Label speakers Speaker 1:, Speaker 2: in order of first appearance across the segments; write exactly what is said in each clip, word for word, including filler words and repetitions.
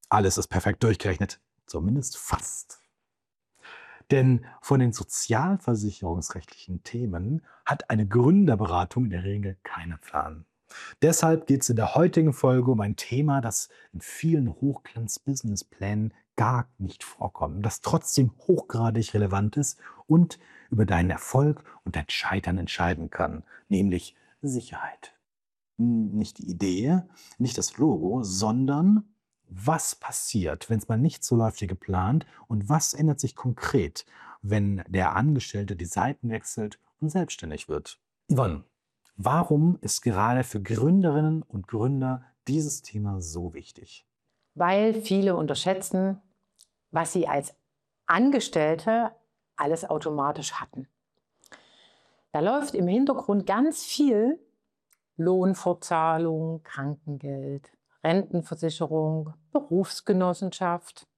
Speaker 1: Alles ist perfekt durchgerechnet, zumindest fast. Denn von den sozialversicherungsrechtlichen Themen hat eine Gründerberatung in der Regel keinen Plan. Deshalb geht es in der heutigen Folge um ein Thema, das in vielen Hochglanz-Businessplänen gar nicht vorkommt, das trotzdem hochgradig relevant ist und über deinen Erfolg und dein Scheitern entscheiden kann, nämlich Sicherheit. Hm, Nicht die Idee, nicht das Logo, sondern was passiert, wenn es mal nicht so läuft wie geplant und was ändert sich konkret, wenn der Angestellte die Seiten wechselt und selbstständig wird. Yvonne, warum ist gerade für Gründerinnen und Gründer dieses Thema so wichtig?
Speaker 2: Weil viele unterschätzen, was sie als Angestellte alles automatisch hatten. Da läuft im Hintergrund ganz viel: Lohnfortzahlung, Krankengeld, Rentenversicherung, Berufsgenossenschaft.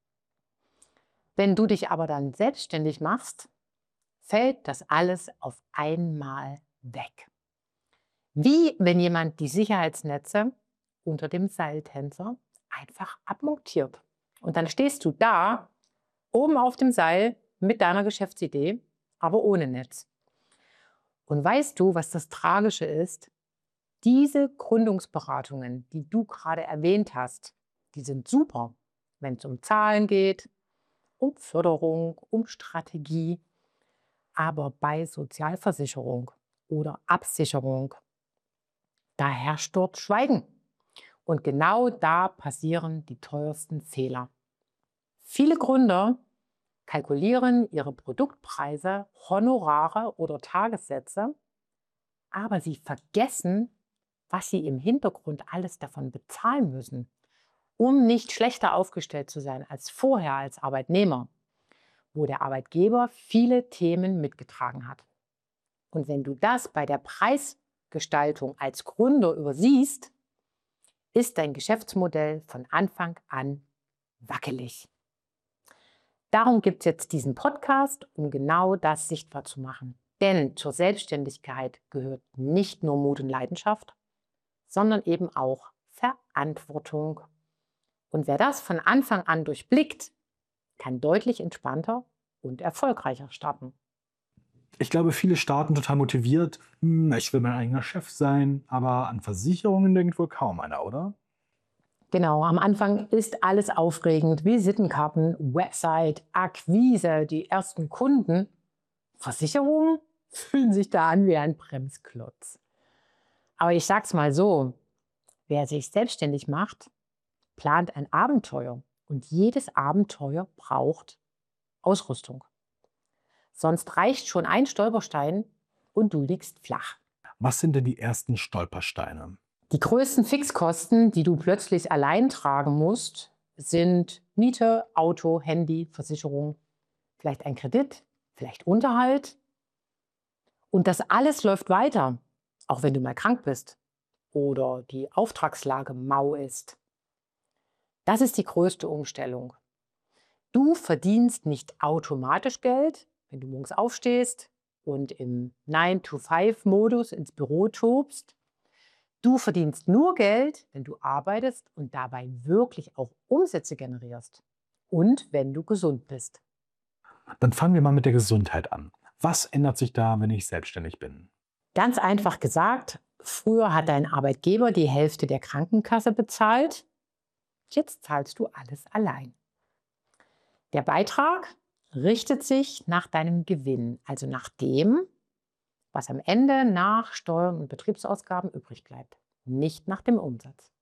Speaker 2: Wenn du dich aber dann selbstständig machst, fällt das alles auf einmal weg. Wie wenn jemand die Sicherheitsnetze unter dem Seiltänzer einfach abmontiert. Und dann stehst du da, oben auf dem Seil mit deiner Geschäftsidee, aber ohne Netz. Und weißt du, was das Tragische ist? Diese Gründungsberatungen, die du gerade erwähnt hast, die sind super, wenn es um Zahlen geht, um Förderung, um Strategie. Aber bei Sozialversicherung oder Absicherung, da herrscht dort Schweigen. Und genau da passieren die teuersten Fehler. Viele Gründer kalkulieren ihre Produktpreise, Honorare oder Tagessätze, aber sie vergessen, was sie im Hintergrund alles davon bezahlen müssen, um nicht schlechter aufgestellt zu sein als vorher als Arbeitnehmer, wo der Arbeitgeber viele Themen mitgetragen hat. Und wenn du das bei der Preisgestaltung als Gründer übersiehst, ist dein Geschäftsmodell von Anfang an wackelig. Darum gibt es jetzt diesen Podcast, um genau das sichtbar zu machen. Denn zur Selbstständigkeit gehört nicht nur Mut und Leidenschaft, sondern eben auch Verantwortung. Und wer das von Anfang an durchblickt, kann deutlich entspannter und erfolgreicher starten.
Speaker 1: Ich glaube, viele starten total motiviert. "Hm, Ich will mein eigener Chef sein", aber an Versicherungen denkt wohl kaum einer, oder?
Speaker 2: Genau, am Anfang ist alles aufregend. Visitenkarten, Website, Akquise, die ersten Kunden. Versicherungen fühlen sich da an wie ein Bremsklotz. Aber ich sag's mal so, wer sich selbstständig macht, plant ein Abenteuer. Und jedes Abenteuer braucht Ausrüstung. Sonst reicht schon ein Stolperstein und du liegst flach.
Speaker 1: Was sind denn die ersten Stolpersteine?
Speaker 2: Die größten Fixkosten, die du plötzlich allein tragen musst, sind Miete, Auto, Handy, Versicherung, vielleicht ein Kredit, vielleicht Unterhalt. Und das alles läuft weiter, auch wenn du mal krank bist oder die Auftragslage mau ist. Das ist die größte Umstellung. Du verdienst nicht automatisch Geld, wenn du morgens aufstehst und im nine to five Modus ins Büro tobst. Du verdienst nur Geld, wenn du arbeitest und dabei wirklich auch Umsätze generierst. Und wenn du gesund bist.
Speaker 1: Dann fangen wir mal mit der Gesundheit an. Was ändert sich da, wenn ich selbstständig bin?
Speaker 2: Ganz einfach gesagt, früher hat dein Arbeitgeber die Hälfte der Krankenkasse bezahlt. Jetzt zahlst du alles allein. Der Beitrag richtet sich nach deinem Gewinn, also nach dem, was am Ende nach Steuern und Betriebsausgaben übrig bleibt, nicht nach dem Umsatz.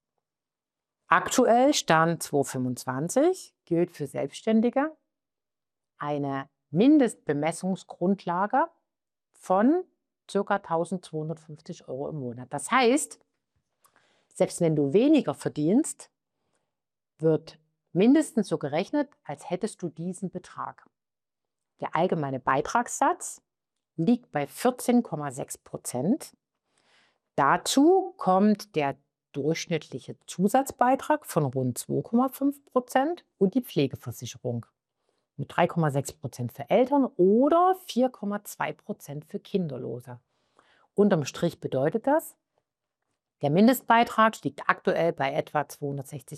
Speaker 2: Aktuell, Stand zweitausendfünfundzwanzig, gilt für Selbstständige eine Mindestbemessungsgrundlage von ca. eintausendzweihundertfünfzig Euro im Monat. Das heißt, selbst wenn du weniger verdienst, wird mindestens so gerechnet, als hättest du diesen Betrag. Der allgemeine Beitragssatz liegt bei vierzehn Komma sechs Prozent. Dazu kommt der durchschnittliche Zusatzbeitrag von rund zwei Komma fünf Prozent und die Pflegeversicherung mit drei Komma sechs Prozent für Eltern oder vier Komma zwei Prozent für Kinderlose. Unterm Strich bedeutet das, der Mindestbeitrag liegt aktuell bei etwa zweihundertsechzig